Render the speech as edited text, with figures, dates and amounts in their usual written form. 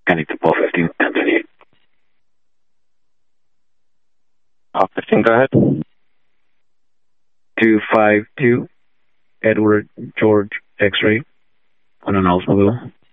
Can to Paul 15, Anthony. Paul 15, go ahead. 252, Edward George X-ray on an Oldsmobile.